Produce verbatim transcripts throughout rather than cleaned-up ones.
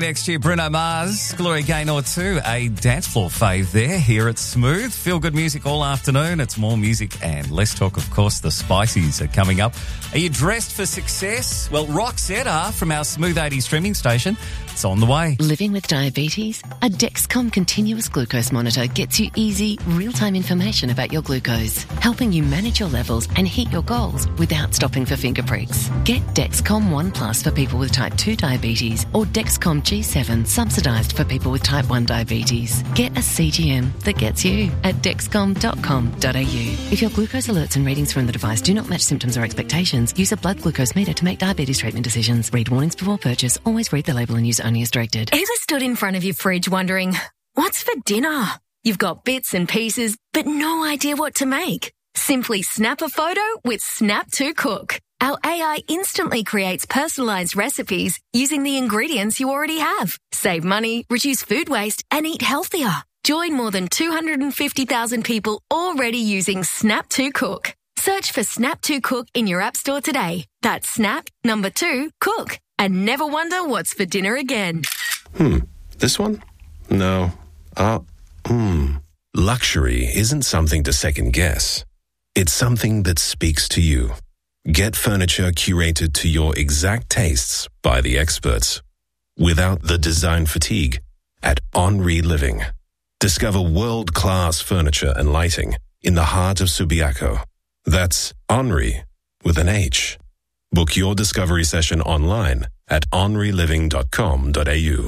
Next year, Bruno Mars, Gloria Gaynor too, a dance floor fave there here at Smooth. Feel good music all afternoon. It's more music and less talk, of course. The Spices are coming up. Are you dressed for success? Well, Roxette from our Smooth eighties streaming station. It's on the way. Living with diabetes? A Dexcom continuous glucose monitor gets you easy, real-time information about your glucose, helping you manage your levels and hit your goals without stopping for finger pricks. Get Dexcom One Plus for people with type two diabetes or Dexcom G seven subsidised for people with type one diabetes. Get a C G M that gets you at dexcom dot com dot a u. If your glucose alerts and readings from the device do not match symptoms or expectations, use a blood glucose meter to make diabetes treatment decisions. Read warnings before purchase. Always read the label and use only as directed. Ever stood in front of your fridge wondering, what's for dinner? You've got bits and pieces, but no idea what to make. Simply snap a photo with Snap to Cook. Our A I instantly creates personalised recipes using the ingredients you already have. Save money, reduce food waste, and eat healthier. Join more than two hundred fifty thousand people already using Snap to Cook. Search for Snap to Cook in your app store today. That's Snap, number two, Cook. And never wonder what's for dinner again. Hmm. This one? No. Uh, hmm. Luxury isn't something to second guess. It's something that speaks to you. Get furniture curated to your exact tastes by the experts, without the design fatigue, at Henri Living. Discover world-class furniture and lighting in the heart of Subiaco. That's Henri with an H. Book your discovery session online at henri living dot com dot a u.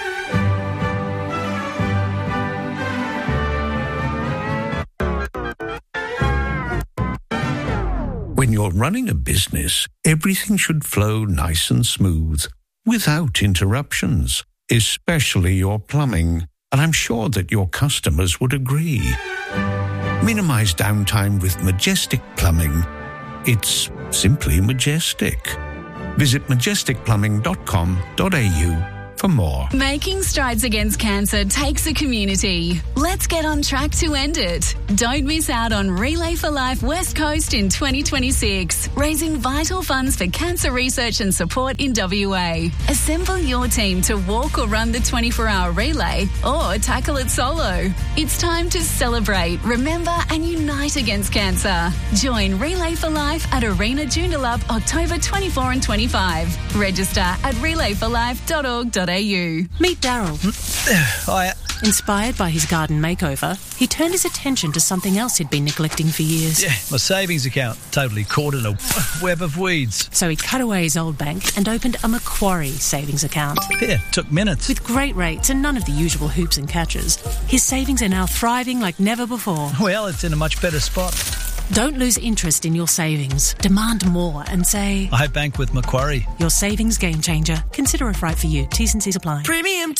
When you're running a business, everything should flow nice and smooth, without interruptions, especially your plumbing. And I'm sure that your customers would agree. Minimize downtime with Majestic Plumbing. It's simply majestic. Visit majestic plumbing dot com dot a u for more. Making strides against cancer takes a community. Let's get on track to end it. Don't miss out on Relay for Life West Coast in twenty twenty-six, raising vital funds for cancer research and support in W A. Assemble your team to walk or run the twenty-four hour relay or tackle it solo. It's time to celebrate, remember and unite against cancer. Join Relay for Life at Arena Joondalup October twenty-fourth and twenty-fifth. Register at relay for life dot org dot a u. Meet Daryl. Hi. Inspired by his garden makeover, he turned his attention to something else he'd been neglecting for years. Yeah, my savings account, totally caught in a web of weeds. So he cut away his old bank and opened a Macquarie savings account. Yeah, took minutes. With great rates and none of the usual hoops and catches, his savings are now thriving like never before. Well, it's in a much better spot. Don't lose interest in your savings. Demand more and say, I bank with Macquarie. Your savings game changer. Consider if right for you. T's and C's apply. Premium